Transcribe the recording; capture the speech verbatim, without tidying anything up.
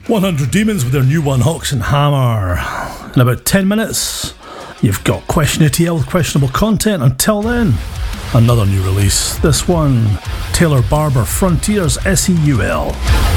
one hundred Demons with their new one, Hawks and Hammer. In about ten minutes, you've got Question A T L with questionable content. Until then, another new release. This one, Taylor Barber, Frontiers, S E U L.